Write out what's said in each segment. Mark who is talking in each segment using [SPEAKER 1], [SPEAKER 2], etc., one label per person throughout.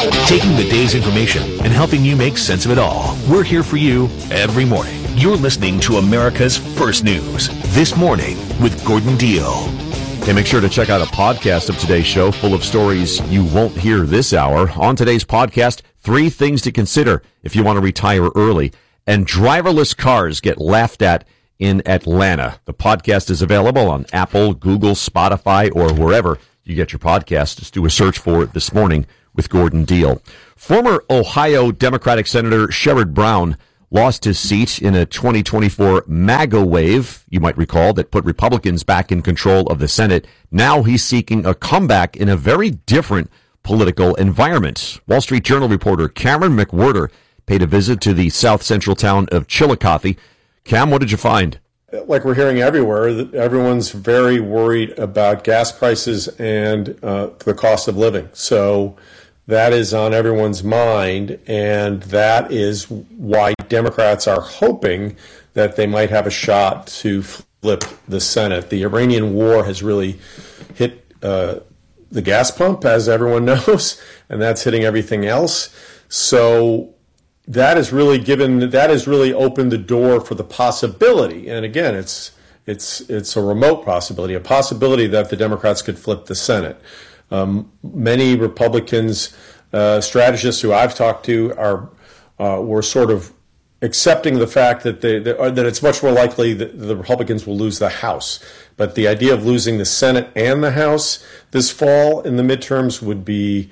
[SPEAKER 1] Taking the day's information and helping you make sense of it all. We're here for you every morning. You're listening to America's First News. This morning with Gordon Deal.
[SPEAKER 2] Hey, make sure to check out a podcast of today's show full of stories you won't hear this hour. On today's podcast, 3 things to consider if you want to retire early. And driverless cars get laughed at in Atlanta. The podcast is available on Apple, Google, Spotify, or wherever you get your podcasts. Just do a search for it This Morning with Gordon Deal. Former Ohio Democratic Senator Sherrod Brown lost his seat in a 2024 MAGA wave, you might recall, that put Republicans back in control of the Senate. Now he's seeking a comeback in a very different political environment. Wall Street Journal reporter Cameron McWhirter paid a visit to the south central town of Chillicothe. Cam, what did you find?
[SPEAKER 3] Like we're hearing everywhere, everyone's very worried about gas prices and the cost of living. So that is on everyone's mind, and that is why Democrats are hoping that they might have a shot to flip the Senate. The Iranian war has really hit the gas pump, as everyone knows, and that's hitting everything else. So that has really opened the door for the possibility, and again, it's a remote possibility, a possibility that the Democrats could flip the Senate. Many Republicans, strategists who I've talked to, were sort of accepting the fact that that it's much more likely that the Republicans will lose the House. But the idea of losing the Senate and the House this fall in the midterms would be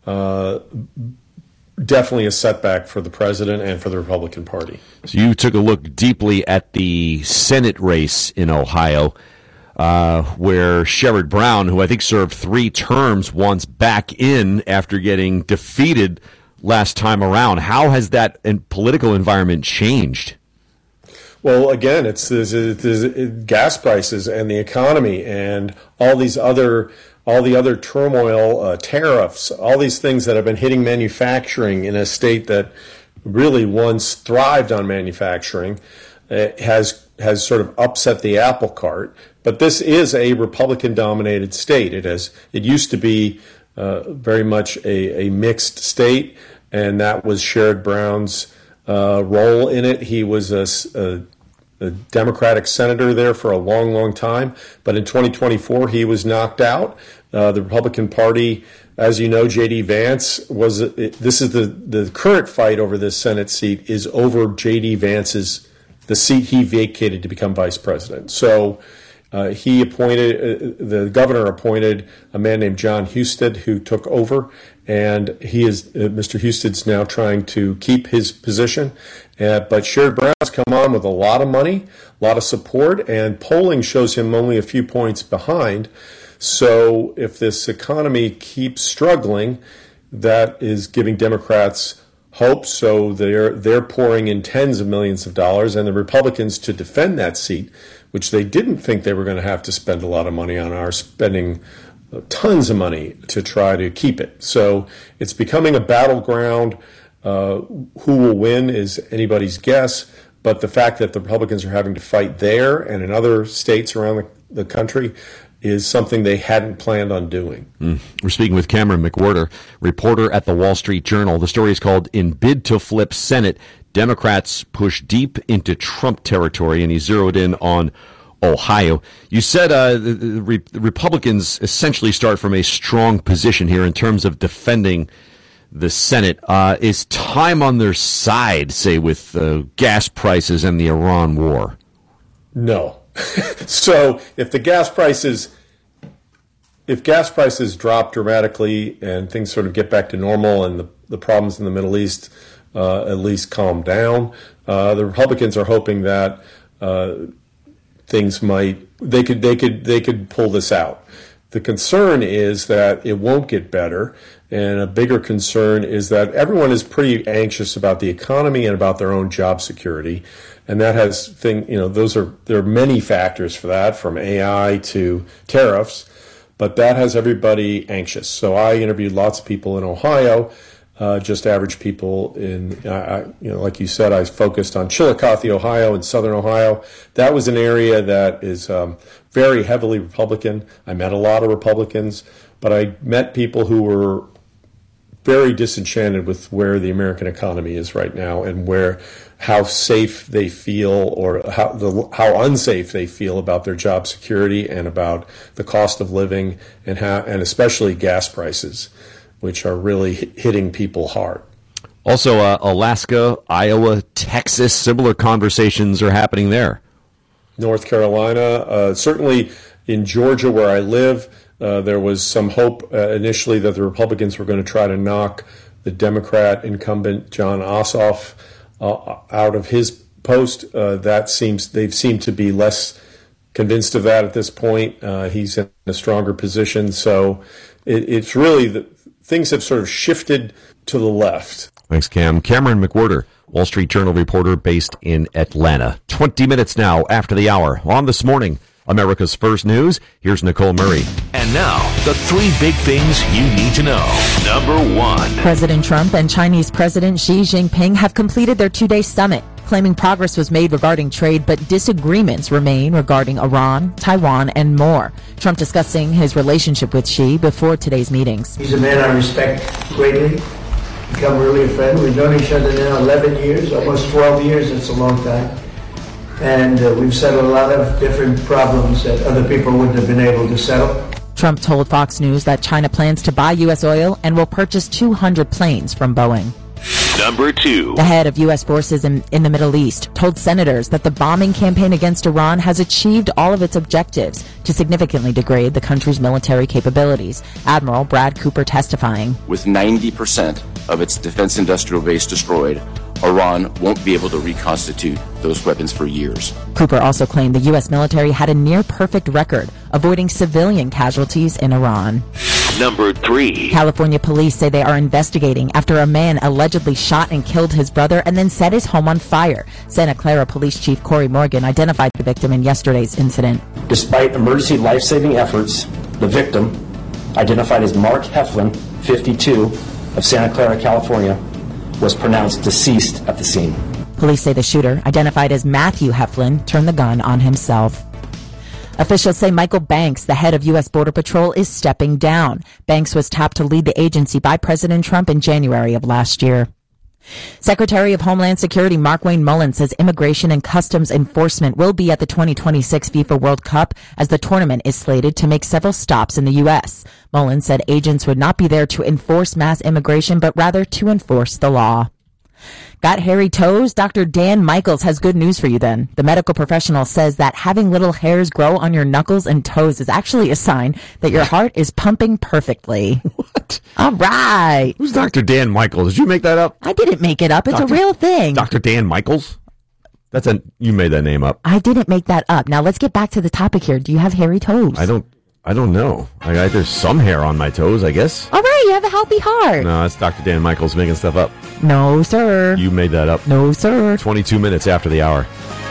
[SPEAKER 3] definitely a setback for the president and for the Republican Party.
[SPEAKER 2] So you took a look deeply at the Senate race in Ohio, where Sherrod Brown, who I think served 3 terms, wants back in after getting defeated last time around. How has that political environment changed?
[SPEAKER 3] Well, again, it's gas prices and the economy and all the other turmoil, tariffs, all these things that have been hitting manufacturing in a state that really once thrived on manufacturing, has sort of upset the apple cart. But this is a Republican-dominated state. It used to be very much a mixed state, and that was Sherrod Brown's role in it. He was a Democratic senator there for a long, long time. But in 2024, he was knocked out. The Republican Party, as you know, J.D. Vance this is the current fight over this Senate seat is over J.D. Vance's, the seat he vacated to become vice president. So the governor appointed a man named John Husted, who took over, and Mr. Husted's now trying to keep his position. But Sherrod Brown's come on with a lot of money, a lot of support, and polling shows him only a few points behind. So if this economy keeps struggling, that is giving Democrats hope. So they're pouring in tens of millions of dollars, and the Republicans, to defend that seat, which they didn't think they were going to have to spend a lot of money on, are spending tons of money to try to keep it. So it's becoming a battleground. Who will win is anybody's guess, but the fact that the Republicans are having to fight there and in other states around the country is something they hadn't planned on doing.
[SPEAKER 2] We're speaking with Cameron McWhirter, reporter at the Wall Street Journal. The story is called "In Bid to Flip Senate, Democrats Push Deep into Trump Territory," and he zeroed in on Ohio. You said the Republicans essentially start from a strong position here in terms of defending the Senate. Is time on their side, say, with gas prices and the Iran war?
[SPEAKER 3] No. So if gas prices drop dramatically and things sort of get back to normal and the problems in the Middle East at least calm down, the Republicans are hoping that they could pull this out. The concern is that it won't get better, and a bigger concern is that everyone is pretty anxious about the economy and about their own job security, and that there are many factors for that, from AI to tariffs, but that has everybody anxious. So I interviewed lots of people in Ohio, just average people like you said, I focused on Chillicothe, Ohio, and Southern Ohio. That was an area that is very heavily Republican. I met a lot of Republicans, but I met people who were very disenchanted with where the American economy is right now and how safe they feel or how unsafe they feel about their job security and about the cost of living and especially gas prices, which are really hitting people hard.
[SPEAKER 2] Also, Alaska, Iowa, Texas, similar conversations are happening there.
[SPEAKER 3] North Carolina, certainly in Georgia where I live, there was some hope initially that the Republicans were going to try to knock the Democrat incumbent Jon Ossoff out of his post. They've seemed to be less convinced of that at this point. He's in a stronger position, so it's really things have sort of shifted to the left.
[SPEAKER 2] Thanks, Cam. Cameron McWhorter, Wall Street Journal reporter based in Atlanta. 20 minutes now after the hour. On This Morning, America's First News, here's Nicole Murray.
[SPEAKER 1] And now, the 3 big things you need to know. Number 1.
[SPEAKER 4] President Trump and Chinese President Xi Jinping have completed their 2-day summit, claiming progress was made regarding trade, but disagreements remain regarding Iran, Taiwan, and more. Trump discussing his relationship with Xi before today's meetings.
[SPEAKER 5] He's a man I respect greatly. Become really a friend. We've known each other now 11 years, almost 12 years. It's a long time. And we've settled a lot of different problems that other people wouldn't have been able to settle.
[SPEAKER 4] Trump told Fox News that China plans to buy U.S. oil and will purchase 200 planes from Boeing.
[SPEAKER 1] Number 2.
[SPEAKER 4] The head of U.S. forces in the Middle East told senators that the bombing campaign against Iran has achieved all of its objectives to significantly degrade the country's military capabilities. Admiral Brad Cooper testifying.
[SPEAKER 6] With 90% of its defense industrial base destroyed, Iran won't be able to reconstitute those weapons for years.
[SPEAKER 4] Cooper also claimed the U.S. military had a near-perfect record avoiding civilian casualties in Iran.
[SPEAKER 1] Number 3.
[SPEAKER 4] California police say they are investigating after a man allegedly shot and killed his brother and then set his home on fire. Santa Clara Police Chief Corey Morgan identified the victim in yesterday's incident.
[SPEAKER 7] Despite emergency life-saving efforts, the victim, identified as Mark Heflin, 52, of Santa Clara, California, was pronounced deceased at the scene.
[SPEAKER 4] Police say the shooter, identified as Matthew Heflin, turned the gun on himself. Officials say Michael Banks, the head of U.S. Border Patrol, is stepping down. Banks was tapped to lead the agency by President Trump in January of last year. Secretary of Homeland Security Mark Wayne Mullin says Immigration and Customs Enforcement will be at the 2026 FIFA World Cup as the tournament is slated to make several stops in the U.S. Mullin said agents would not be there to enforce mass immigration, but rather to enforce the law. Got hairy toes? Dr. Dan Michaels has good news for you then. The medical professional says that having little hairs grow on your knuckles and toes is actually a sign that your heart is pumping perfectly.
[SPEAKER 2] What?
[SPEAKER 4] All right.
[SPEAKER 2] Who's Dr. Dan Michaels? Did you make that up?
[SPEAKER 4] I didn't make it up. It's a real thing.
[SPEAKER 2] Dr. Dan Michaels? You made that name up.
[SPEAKER 4] I didn't make that up. Now let's get back to the topic here. Do you have hairy toes?
[SPEAKER 2] I don't know. There's some hair on my toes, I guess.
[SPEAKER 4] All right, you have a healthy heart.
[SPEAKER 2] No, that's Dr. Dan Michaels making stuff up.
[SPEAKER 4] No, sir.
[SPEAKER 2] You made that up.
[SPEAKER 4] No, sir.
[SPEAKER 2] 22 minutes after the hour.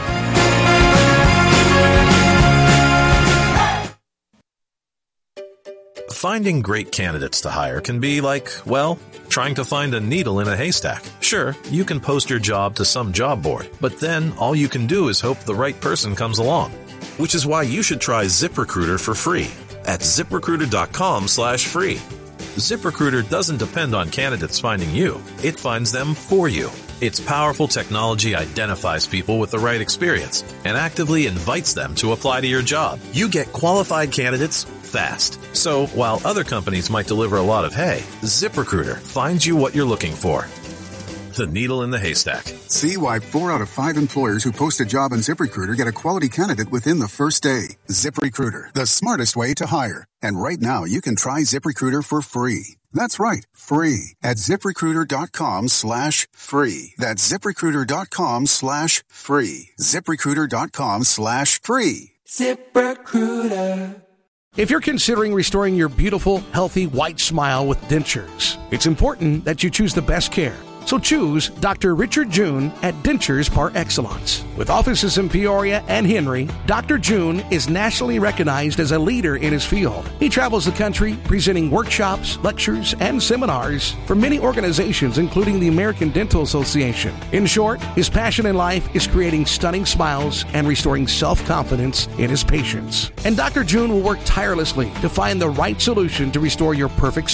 [SPEAKER 8] Finding great candidates to hire can be like, well, trying to find a needle in a haystack. Sure, you can post your job to some job board, but then all you can do is hope the right person comes along. Which is why you should try ZipRecruiter for free at ZipRecruiter.com/free. ZipRecruiter doesn't depend on candidates finding you. It finds them for you. Its powerful technology identifies people with the right experience and actively invites them to apply to your job. You get qualified candidates fast. So while other companies might deliver a lot of hay, ZipRecruiter finds you what you're looking for. The needle in the haystack.
[SPEAKER 9] See why 4 out of 5 employers who post a job on ZipRecruiter get a quality candidate within the first day. ZipRecruiter, the smartest way to hire. And right now, you can try ZipRecruiter for free. That's right, free at ZipRecruiter.com/free. That's ZipRecruiter.com/free. ZipRecruiter.com/free.
[SPEAKER 10] ZipRecruiter. If you're considering restoring your beautiful, healthy, white smile with dentures, it's important that you choose the best care. So choose Dr. Richard June at Dentures Par Excellence. With offices in Peoria and Henry, Dr. June is nationally recognized as a leader in his field. He travels the country presenting workshops, lectures, and seminars for many organizations, including the American Dental Association. In short, his passion in life is creating stunning smiles and restoring self-confidence in his patients. And Dr. June will work tirelessly to find the right solution to restore your perfect smile.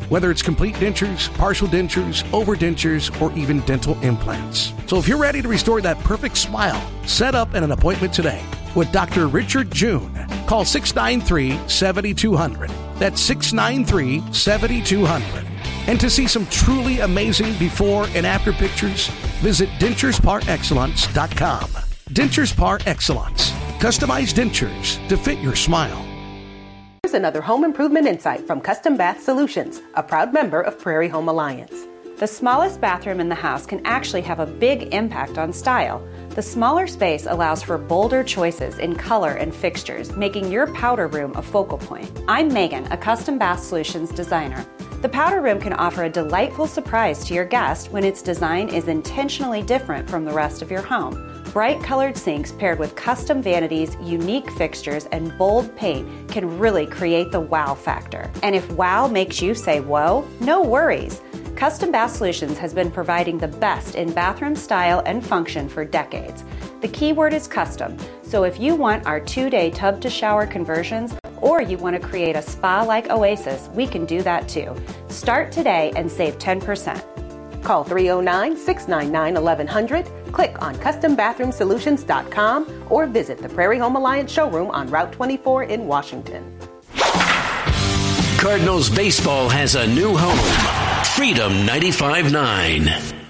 [SPEAKER 10] whether it's complete dentures, partial dentures, overdentures, or even dental implants. So if you're ready to restore that perfect smile, set up an appointment today with Dr. Richard June. Call 693-7200. That's 693-7200. And to see some truly amazing before and after pictures, visit denturesparexcellence.com. Dentures Par Excellence. Customized dentures to fit your smile.
[SPEAKER 11] Here's another home improvement insight from Custom Bath Solutions, a proud member of Prairie Home Alliance.
[SPEAKER 12] The smallest bathroom in the house can actually have a big impact on style. The smaller space allows for bolder choices in color and fixtures, making your powder room a focal point. I'm Megan, a Custom Bath Solutions designer. The powder room can offer a delightful surprise to your guest when its design is intentionally different from the rest of your home. Bright colored sinks paired with custom vanities, unique fixtures, and bold paint can really create the wow factor. And if wow makes you say whoa, no worries. Custom Bath Solutions has been providing the best in bathroom style and function for decades. The key word is custom, so if you want our 2-day tub-to-shower conversions or you want to create a spa-like oasis, we can do that too. Start today and save 10%.
[SPEAKER 11] Call 309-699-1100, click on CustomBathroomSolutions.com, or visit the Prairie Home Alliance showroom on Route 24 in Washington.
[SPEAKER 13] Cardinals baseball has a new home. Freedom 95.9.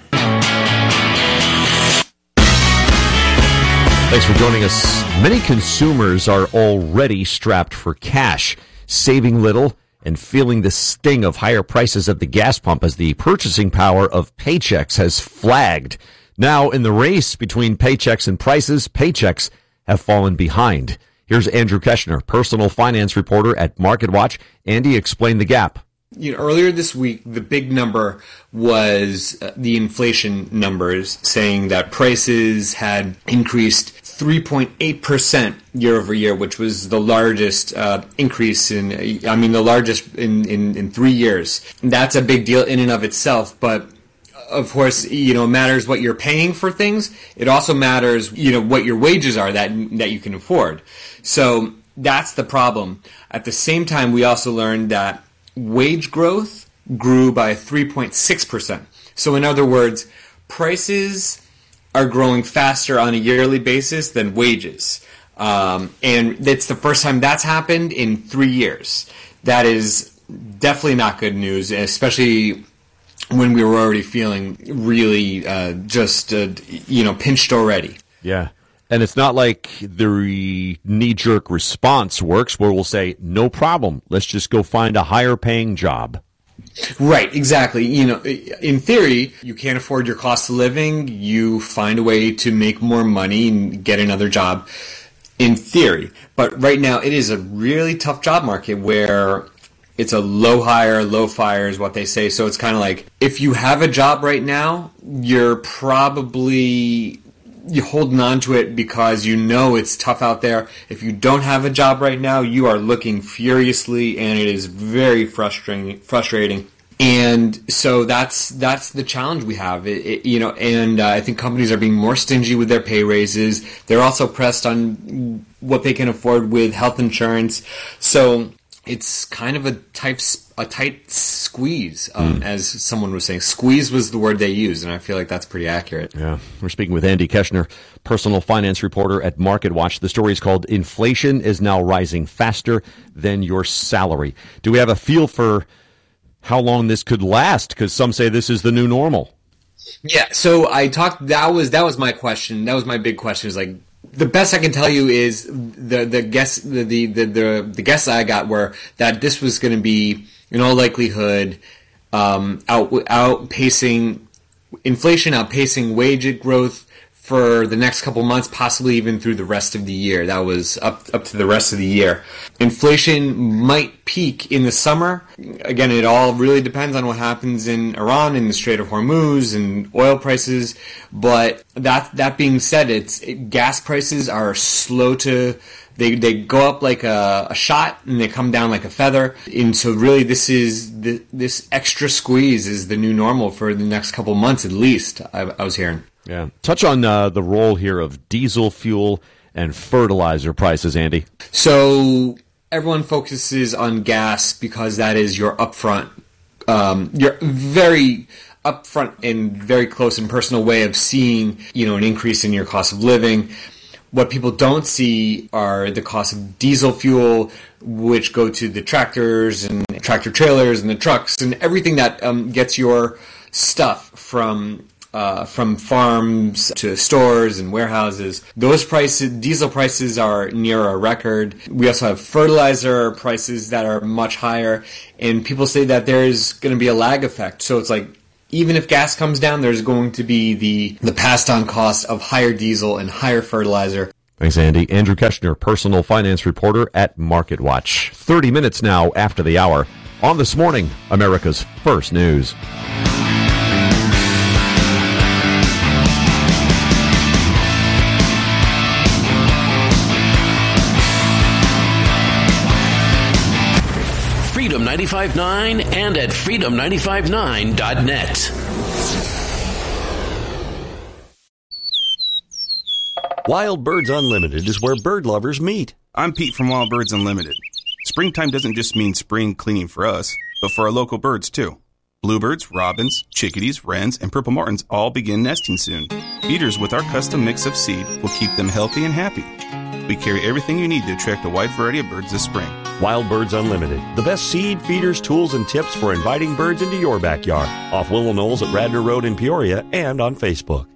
[SPEAKER 2] Thanks for joining us. Many consumers are already strapped for cash, saving little and feeling the sting of higher prices at the gas pump as the purchasing power of paychecks has flagged. Now, in the race between paychecks and prices, paychecks have fallen behind. Here's Andrew Keshner, personal finance reporter at MarketWatch. Andy, explain the gap.
[SPEAKER 14] Earlier this week, the big number was the inflation numbers, saying that prices had increased 3.8% year over year, which was the largest increase the largest in 3 years. That's a big deal in and of itself, but of course, it matters what you're paying for things. It also matters, what your wages are that you can afford. So that's the problem. At the same time, we also learned that wage growth grew by 3.6%. So in other words, prices are growing faster on a yearly basis than wages. And it's the first time that's happened in 3 years. That is definitely not good news, especially when we were already feeling really pinched already.
[SPEAKER 2] Yeah. And it's not like the knee-jerk response works where we'll say, no problem, let's just go find a higher-paying job.
[SPEAKER 14] Right, exactly. In theory, you can't afford your cost of living, you find a way to make more money and get another job, in theory. But right now, it is a really tough job market where it's a low hire, low fire is what they say. So it's kind of like, if you have a job right now, you're holding on to it because it's tough out there. If you don't have a job right now, you are looking furiously, and it is very frustrating. And so that's the challenge we have. And I think companies are being more stingy with their pay raises. They're also pressed on what they can afford with health insurance. So it's kind of a tight squeeze, as someone was saying. Squeeze was the word they used, and I feel like that's pretty accurate.
[SPEAKER 2] Yeah. We're speaking with Andy Keshner, personal finance reporter at MarketWatch. The story is called Inflation is Now Rising Faster Than Your Salary. Do we have a feel for how long this could last? Because some say this is the new normal.
[SPEAKER 14] Yeah, so that was my question. That was my big question, is like, the best I can tell you is the guesses I got were that this was going to be, in all likelihood, outpacing inflation, outpacing wage growth for the next couple months, possibly even through the rest of the year. That was up to the rest of the year. Inflation might peak in the summer. Again, it all really depends on what happens in Iran and the Strait of Hormuz and oil prices. But that being said, gas prices are slow to. They go up like a shot and they come down like a feather. And so really this extra squeeze is the new normal for the next couple months at least, I was hearing.
[SPEAKER 2] Yeah. Touch on the role here of diesel fuel and fertilizer prices, Andy.
[SPEAKER 14] So everyone focuses on gas because that is your upfront you're very upfront and very close and personal way of seeing, an increase in your cost of living. What people don't see are the cost of diesel fuel, which go to the tractors and tractor trailers and the trucks and everything that gets your stuff from farms to stores and warehouses. Those prices, diesel prices, are near a record. We also have fertilizer prices that are much higher, and people say that there's going to be a lag effect. So it's like, even if gas comes down, there's going to be the passed-on cost of higher diesel and higher fertilizer.
[SPEAKER 2] Thanks, Andy. Andrew Keshner, personal finance reporter at MarketWatch. 30 minutes now after the hour. On This Morning, America's First News.
[SPEAKER 13] Freedom 95.9 and at freedom959.net.
[SPEAKER 15] Wild Birds Unlimited is where bird lovers meet.
[SPEAKER 16] I'm Pete from Wild Birds Unlimited. Springtime doesn't just mean spring cleaning for us, but for our local birds too. Bluebirds, robins, chickadees, wrens, and purple martins all begin nesting soon. Feeders with our custom mix of seed will keep them healthy and happy. We carry everything you need to attract a wide variety of birds this spring.
[SPEAKER 15] Wild Birds Unlimited, the best seed, feeders, tools, and tips for inviting birds into your backyard. Off Willow Knolls at Radnor Road in Peoria and on Facebook.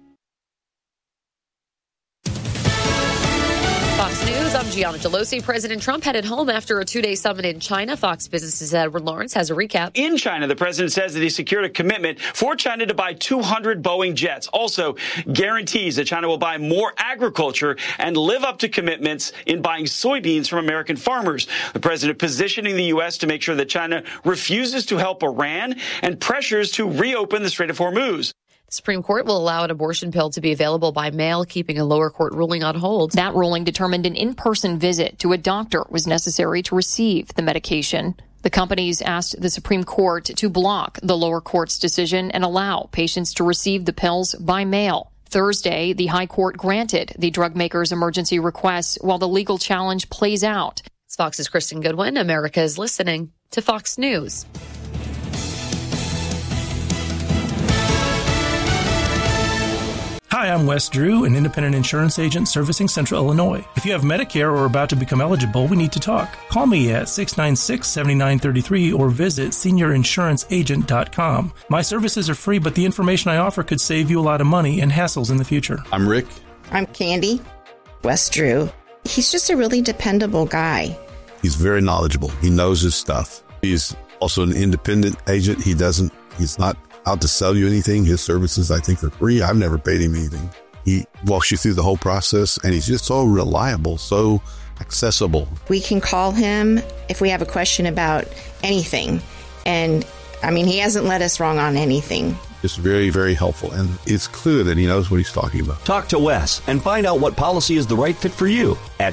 [SPEAKER 17] Fox News, I'm Gianna Gelosi. President Trump headed home after a two-day summit in China. Fox Business's Edward Lawrence has a recap.
[SPEAKER 18] In China, the president says that he secured a commitment for China to buy 200 Boeing jets. Also guarantees that China will buy more agriculture and live up to commitments in buying soybeans from American farmers. The president positioning the U.S. to make sure that China refuses to help Iran and pressures to reopen the Strait of Hormuz.
[SPEAKER 17] The Supreme Court will allow an abortion pill to be available by mail, keeping a lower court ruling on hold.
[SPEAKER 19] That ruling determined an in-person visit to a doctor was necessary to receive the medication. The companies asked the Supreme Court to block the lower court's decision and allow patients to receive the pills by mail. Thursday, the High Court granted the drug maker's emergency requests while the legal challenge plays out.
[SPEAKER 17] It's Fox's Kristen Goodwin. America is listening to Fox News.
[SPEAKER 20] Hi, I'm Wes Drew, an independent insurance agent servicing Central Illinois. If you have Medicare or are about to become eligible, we need to talk. Call me at 696-7933 or visit seniorinsuranceagent.com. My services are free, but the information I offer could save you a lot of money and hassles in the future.
[SPEAKER 21] I'm Rick.
[SPEAKER 22] I'm Candy. Wes Drew. He's just a really dependable guy.
[SPEAKER 21] He's very knowledgeable. He knows his stuff. He's also an independent agent. He's not out to sell you anything. His services, I think, are free. I've never paid him anything. He walks you through the whole process, and he's just so reliable, so accessible.
[SPEAKER 22] We can call him if we have a question about anything. And, he hasn't led us wrong on anything.
[SPEAKER 21] It's very, very helpful, and it's clear that he knows what he's talking about.
[SPEAKER 15] Talk to Wes and find out what policy is the right fit for you at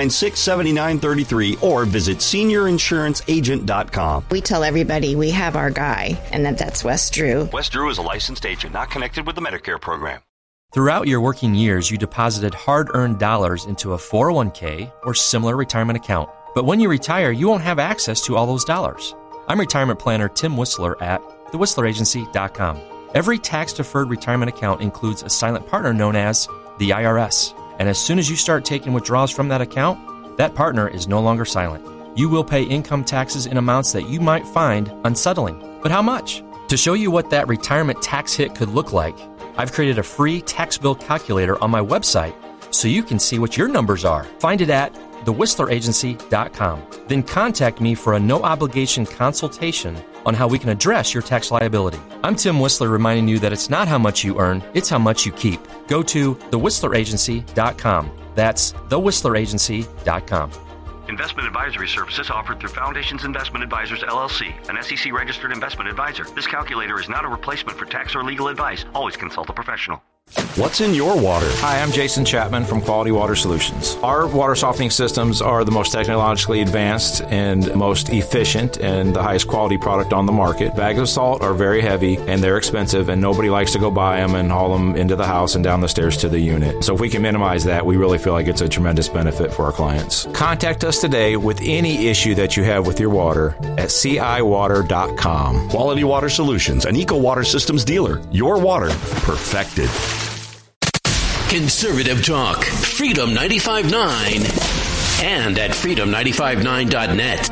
[SPEAKER 15] 696-7933 or visit seniorinsuranceagent.com.
[SPEAKER 22] We tell everybody we have our guy, and that's Wes Drew.
[SPEAKER 15] Wes Drew is a licensed agent not connected with the Medicare program.
[SPEAKER 23] Throughout your working years, you deposited hard-earned dollars into a 401k or similar retirement account. But when you retire, you won't have access to all those dollars. I'm retirement planner Tim Whistler at thewhistleragency.com. Every tax-deferred retirement account includes a silent partner known as the IRS. And as soon as you start taking withdrawals from that account, that partner is no longer silent. You will pay income taxes in amounts that you might find unsettling. But how much? To show you what that retirement tax hit could look like, I've created a free tax bill calculator on my website so you can see what your numbers are. Find it at thewhistleragency.com. Then contact me for a no-obligation consultation on how we can address your tax liability. I'm Tim Whistler reminding you that it's not how much you earn, it's how much you keep. Go to thewhistleragency.com. That's thewhistleragency.com.
[SPEAKER 24] Investment advisory services offered through Foundations Investment Advisors, LLC, an SEC-registered investment advisor. This calculator is not a replacement for tax or legal advice. Always consult a professional.
[SPEAKER 15] What's in your water?
[SPEAKER 1] Hi, I'm Jason Chapman from Quality Water Solutions. Our water softening systems are the most technologically advanced and most efficient and the highest quality product on the market. Bags of salt are very heavy and they're expensive, and nobody likes to go buy them and haul them into the house and down the stairs to the unit. So if we can minimize that, we really feel like it's a tremendous benefit for our clients. Contact us today with any issue that you have with your water at ciwater.com.
[SPEAKER 15] Quality Water Solutions, an Eco Water Systems dealer. Your water perfected.
[SPEAKER 13] Conservative talk. Freedom 95.9 and at freedom959.net.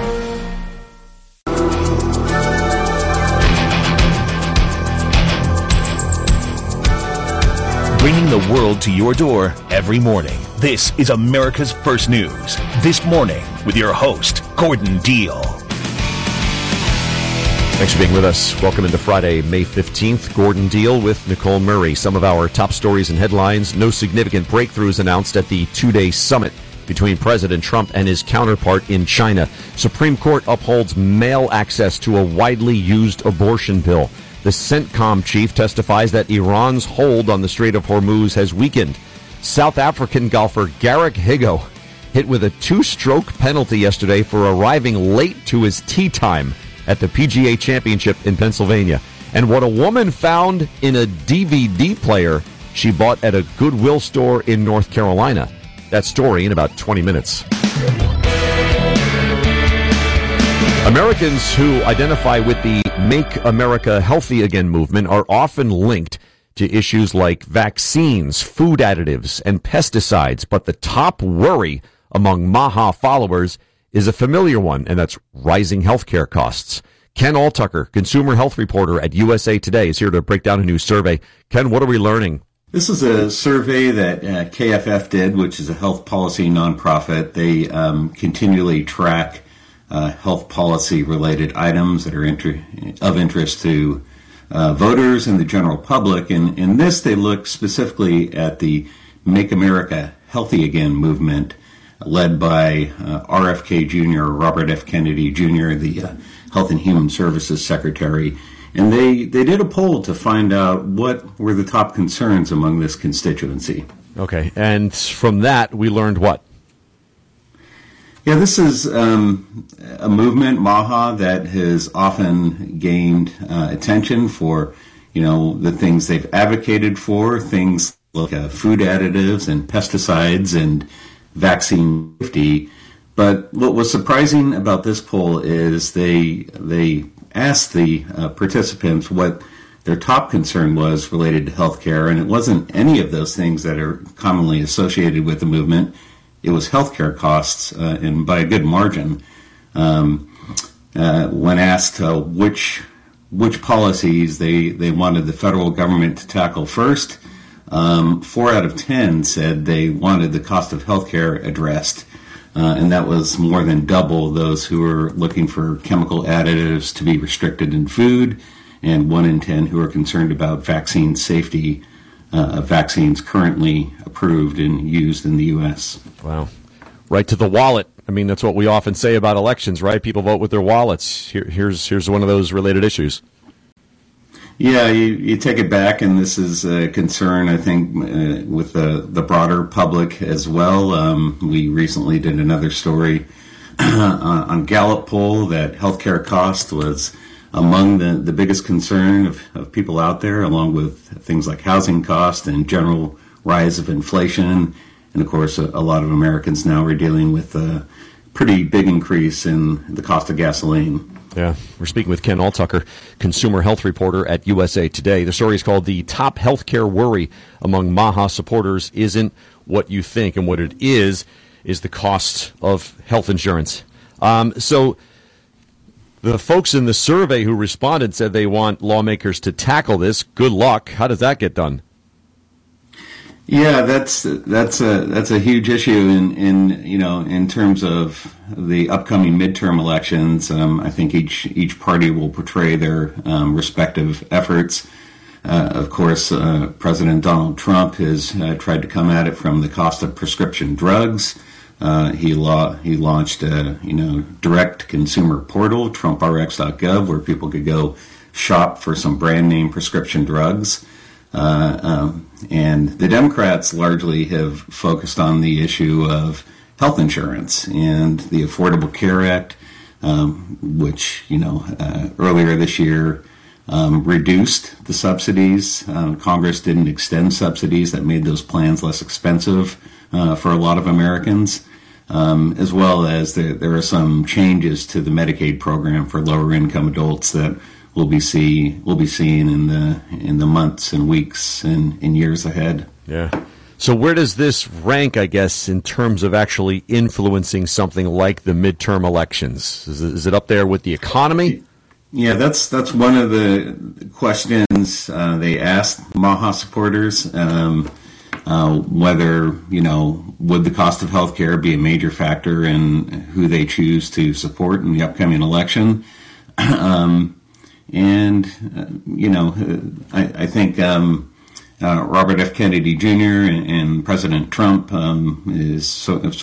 [SPEAKER 3] Bringing the world to your door every morning. This is America's First News. This morning with your host, Gordon Deal.
[SPEAKER 2] Thanks for being with us. Welcome into Friday, May 15th. Gordon Deal with Nicole Murray. Some of our top stories and headlines. No significant breakthroughs announced at the two-day summit between President Trump and his counterpart in China. Supreme Court upholds male access to a widely used abortion bill. The CENTCOM chief testifies that Iran's hold on the Strait of Hormuz has weakened. South African golfer Garrick Higgo hit with a two-stroke penalty yesterday for arriving late to his tee time at the PGA Championship in Pennsylvania. And what a woman found in a DVD player she bought at a Goodwill store in North Carolina. That story in about 20 minutes. Americans who identify with the Make America Healthy Again movement are often linked to issues like vaccines, food additives, and pesticides. But the top worry among MAHA followers is a familiar one, and that's rising healthcare costs. Ken Alltucker, consumer health reporter at USA Today, is here to break down a new survey. Ken, what are we learning?
[SPEAKER 5] This is a survey that KFF did, which is a health policy nonprofit. They continually track health policy-related items that are of interest to voters and the general public. And in this, they look specifically at the Make America Healthy Again movement, led by RFK Jr., Robert F. Kennedy Jr., the Health and Human Services Secretary. And they did a poll to find out what were the top concerns among this constituency.
[SPEAKER 2] Okay, and from that, we learned what?
[SPEAKER 5] Yeah, this is a movement, MAHA, that has often gained attention for, the things they've advocated for, things like food additives and pesticides and vaccine safety. But what was surprising about this poll is they asked the participants what their top concern was related to healthcare, and it wasn't any of those things that are commonly associated with the movement. It was healthcare costs, and by a good margin. When asked which policies they wanted the federal government to tackle first, 4 out of 10 said they wanted the cost of healthcare addressed, and that was more than double those who were looking for chemical additives to be restricted in food, and 1 in 10 who are concerned about vaccine safety of vaccines currently approved and used in the U.S.
[SPEAKER 2] Wow. Right to the wallet. I mean, that's what we often say about elections, right? People vote with their wallets. Here's one of those related issues.
[SPEAKER 5] Yeah, you take it back, and this is a concern, I think, with the broader public as well. We recently did another story on Gallup poll that healthcare cost was among the biggest concern of people out there, along with things like housing cost and general rise of inflation. And, of course, a lot of Americans now are dealing with a pretty big increase in the cost of gasoline.
[SPEAKER 2] Yeah, we're speaking with Ken Alltucker, consumer health reporter at USA Today. The story is called "The Top Healthcare Worry Among MAHA Supporters Isn't What You Think," and what it is the cost of health insurance. So the folks in the survey who responded said they want lawmakers to tackle this. Good luck. How does that get done?
[SPEAKER 5] Yeah, that's a huge issue in terms of the upcoming midterm elections. I think each party will portray their respective efforts. Of course, President Donald Trump has tried to come at it from the cost of prescription drugs. He launched a direct consumer portal, TrumpRx.gov, where people could go shop for some brand name prescription drugs. And the Democrats largely have focused on the issue of health insurance and the Affordable Care Act, which, earlier this year reduced the subsidies. Congress didn't extend subsidies that made those plans less expensive for a lot of Americans, as well as there are some changes to the Medicaid program for lower income adults that we'll be seeing in the months and weeks and years ahead.
[SPEAKER 2] Yeah. So where does this rank, I guess, in terms of actually influencing something like the midterm elections? Is it up there with the economy?
[SPEAKER 5] Yeah, that's one of the questions they asked MAHA supporters, whether, would the cost of health care be a major factor in who they choose to support in the upcoming election. I think Robert F. Kennedy Jr. and President Trump is sort